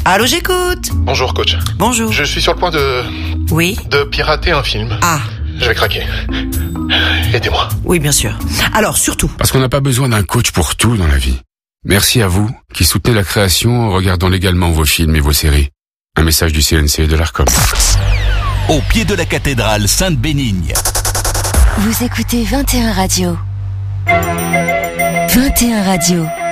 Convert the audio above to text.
Allô, j'écoute. Bonjour coach. Bonjour. Je suis sur le point Oui. de pirater un film. Ah. Je vais craquer. Aidez-moi. Oui, bien sûr. Alors, surtout. Parce qu'on n'a pas besoin d'un coach pour tout dans la vie. Merci à vous qui soutenez la création en regardant légalement vos films et vos séries. Un message du CNC et de l'ARCOM. Au pied de la cathédrale Sainte-Bénigne. Vous écoutez 21 Radio. 21 Radio.